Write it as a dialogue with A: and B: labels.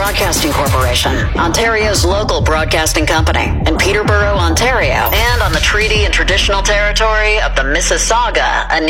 A: Broadcasting Corporation, Ontario's local broadcasting company, in Peterborough, Ontario, and on the treaty and traditional territory of the Mississauga,